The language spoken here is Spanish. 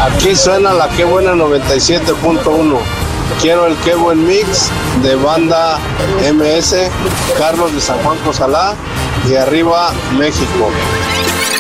Aquí suena la Qué Buena 97.1. Quiero el Qué Buen Mix de Banda MS, Carlos de San Juan Cosalá y arriba México.